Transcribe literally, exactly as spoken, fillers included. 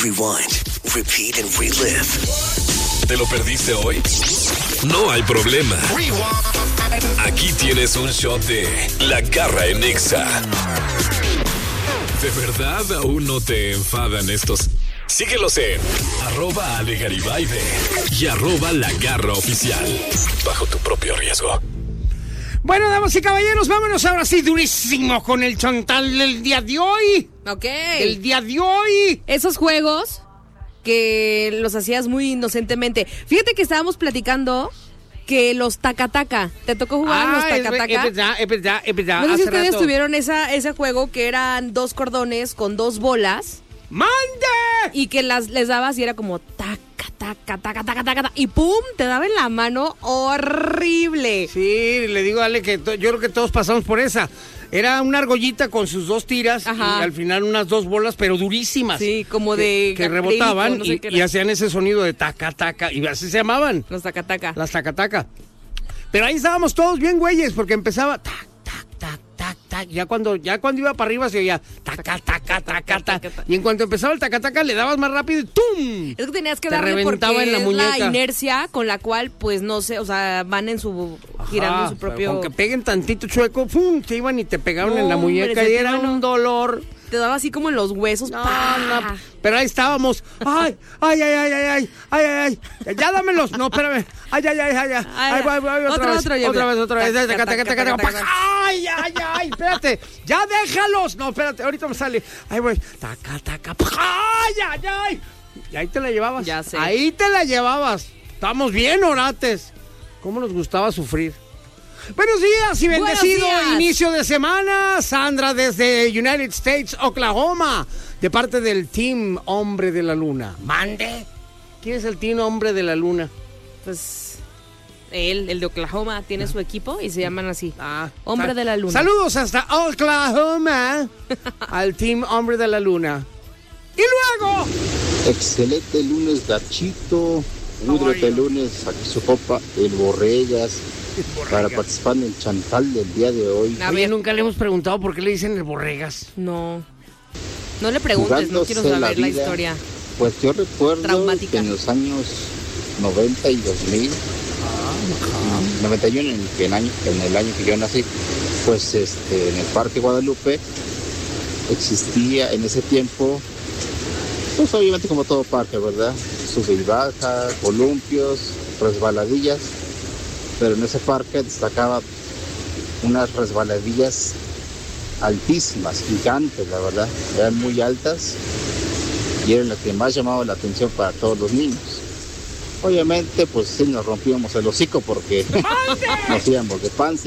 rewind, repeat and relive. ¿Te lo perdiste hoy? No hay problema. Aquí tienes un shot de La Garra en Nexa. ¿De verdad aún no te enfadan estos? Síguelos en arroba Ale Garibay y arroba La Garra Oficial. Bajo tu propio riesgo. Bueno, damas y caballeros, vámonos ahora sí durísimo con el chantal del día de hoy. Ok. El día de hoy. Esos juegos que los hacías muy inocentemente. Fíjate que estábamos platicando que los taca-taca. ¿Te tocó jugar Ah, los es, taca-taca? es verdad, es verdad, es verdad. No sé si Hace ustedes rato. tuvieron esa, ese juego que eran dos cordones con dos bolas. ¡Mande! Y que las, les dabas y era como taca, taca, taca, taca, taca, taca, y ¡pum! Te daba en la mano horrible. Sí, le digo a Ale que to- yo creo que todos pasamos por esa. Era una argollita con sus dos tiras. Ajá. Y al final unas dos bolas, pero durísimas. Sí, como que- de Que, acrílico, rebotaban no sé y, qué y era. hacían ese sonido de taca, taca. Y así se llamaban, Los taca-taca. las taca-taca. Pero ahí estábamos todos bien güeyes, porque empezaba tac, tac, tac, tac, tac. Ya cuando, ya cuando iba para arriba se oía taca, taca, taca, taca. Y en cuanto empezaba el taca, taca, le dabas más rápido y ¡tum! Es que tenías que Te darle reventaba porque en la es muñeca. la inercia con la cual, pues, no sé, o sea, van en su... girando Ajá, su propio... Con que peguen tantito chueco, ¡pum! Se iban y te pegaban No, en la hombre, muñeca se y te era iban, un no. dolor. Te daba así como en los huesos. No, ¡pah! no, pero ahí estábamos. Ay, ay, ay, ay, ay, ay, ay, ay, ay. Ya dámelos. No, espérame. Ay, ay, ay, ay, ay. Ay, ay, ay, otra Otro, vez. otro, ya, Otra ya. vez, otra vez. Taca, Taca, taca, taca, taca, taca, taca. Ay, ay, ay, espérate. Ya déjalos. No, espérate, ahorita me sale. Ay, güey. Taca, taca. Ay, ay, ay. Y ahí te la llevabas. Ya sé. Ahí te la llevabas. Estamos bien, orates. ¿Cómo nos gustaba sufrir? Buenos días y bendecido Buenos días. inicio de semana. Sandra desde United States, Oklahoma, de parte del Team Hombre de la Luna. Mande. ¿Quién es el Team Hombre de la Luna? Pues él, el de Oklahoma, tiene su equipo y se llaman así. Ah, Hombre sal- de la Luna. Saludos hasta Oklahoma al Team Hombre de la Luna. Y luego, Excelente lunes, Gachito. Údrete lunes, aquí su copa, el Borregas, para participar en el chantal del día de hoy. A oye, ver, nunca le hemos preguntado por qué le dicen el Borregas. no. No le preguntes, no quiero Jugándose saber la, vida. historia. Pues yo recuerdo Traumática. que en los años noventa y dos mil, noventa y uno, en el, en, año, en el año que yo nací, pues este, en el Parque Guadalupe existía en ese tiempo, pues obviamente como todo parque, ¿verdad? Sub y baja, columpios, resbaladillas, pero en ese parque destacaba unas resbaladillas altísimas, gigantes, la verdad, eran muy altas y eran las que más llamaban la atención para todos los niños. Obviamente, pues sí nos rompíamos el hocico porque nos íbamos de panza.